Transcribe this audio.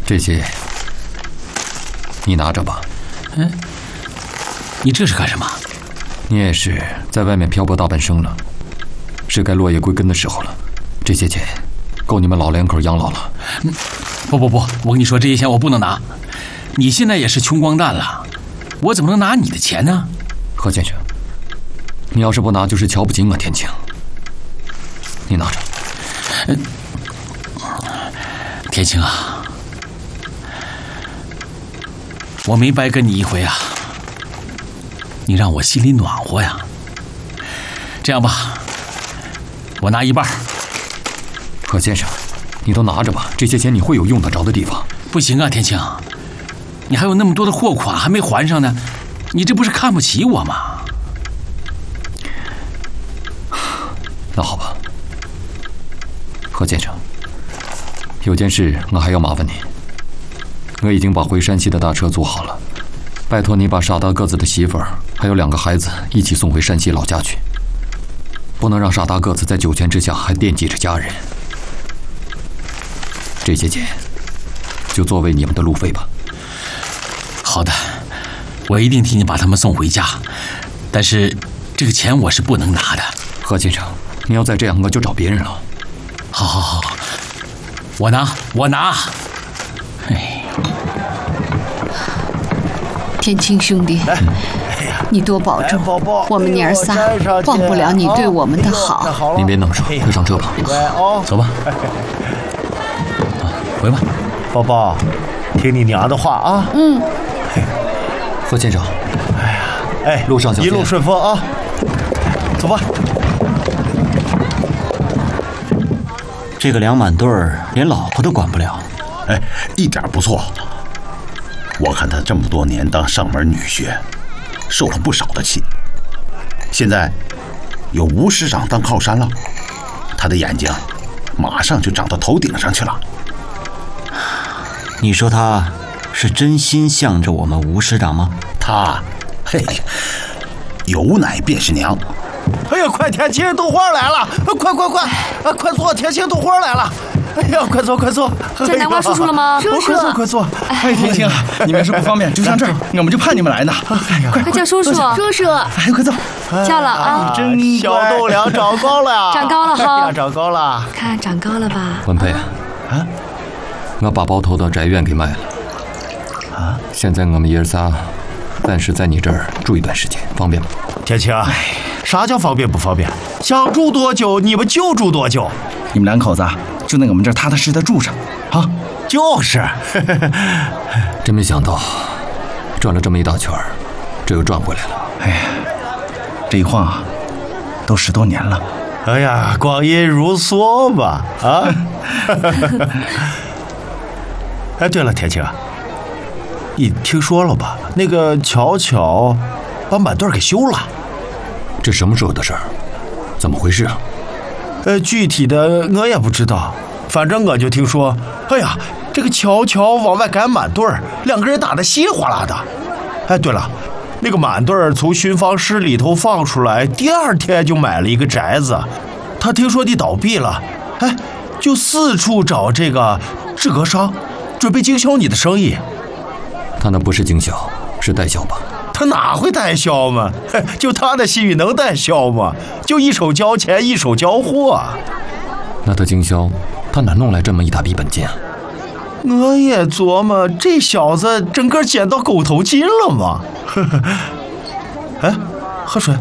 这些你拿着吧。 嗯，你这是干什么？ 你也是在外面漂泊大半生了，是该落叶归根的时候了。这些钱够你们老两口养老了。 不，我跟你说，这些钱我不能拿。你现在也是穷光蛋了，我怎么能拿你的钱呢？ 何先生，你要是不拿，就是瞧不起我天晴。你拿着。 天晴啊，我没白跟你一回啊，你让我心里暖和呀。这样吧，我拿一半。 何先生，你都拿着吧，这些钱你会有用得着的地方。 不行啊，天晴，你还有那么多的货款还没还上呢，你这不是看不起我吗？ 那好吧，何先生，有件事我还要麻烦你。我已经把回山西的大车租好了，拜托你把傻大个子的媳妇儿还有2个孩子一起送回山西老家去，不能让傻大个子在酒泉之下还惦记着家人。这些钱就作为你们的路费吧。 好的，我一定替你把他们送回家，但是这个钱我是不能拿的。 何先生，你要再这样，我就找别人了。 好，我拿。哎， 天青兄弟，你多保重，我们娘儿仨忘不了你对我们的好。 您别那么说，快上车吧。 走吧。回吧， 宝宝，听你娘的话啊。 何先生，路上小心， 一路顺风啊。走吧。 这个梁满对儿连老婆都管不了， 一点不错。我看他这么多年当上门女婿，受了不少的气。现在有吴师长当靠山了，他的眼睛马上就长到头顶上去了。 你说他是真心向着我们吴师长吗？ 他，有奶便是娘。 哎呀，快，天晴豆花来了！快坐，天晴豆花来了！哎呀，快坐！ 叫南瓜叔叔了吗？ 叔叔，快坐！ 天晴，你们要是不方便，就上这儿，我们就盼你们来呢。 快叫叔叔！ 叔叔， 快坐！ 叫了啊！ 真小豆苗长高了， 长高了哈！ 长高了， 看长高了吧？ 文佩我把包头的宅院给卖了。现在我们爷儿仨暂时在你这儿住一段时间，方便吗？ 天晴，啥叫方便不方便？想住多久你们就住多久。 你们2口子就在我们这儿踏踏实实的住上啊！ 就是， 真没想到，转了这么一大圈儿，这又转回来了。 这一晃啊，都10多年了。 哎呀，光阴如梭嘛啊！对了，天晴，你听说了吧？那个巧巧把满队给休了。 这什么时候的事儿？怎么回事啊？ 具体的我也不知道，反正我就听说，这个巧巧往外赶满队，2个人打得稀哗啦的。对了，那个满队从巡防室里头放出来，第2天就买了一个宅子。他听说你倒闭了，就四处找这个制革商，准备经销你的生意。 他那不是经销，是代销吧？ 他哪会代销嘛？就他的信誉能代销吗？就一手交钱一手交货。 那他经销，他哪弄来这么一大笔本金啊？ 我也琢磨，这小子整个捡到狗头金了吗？喝水。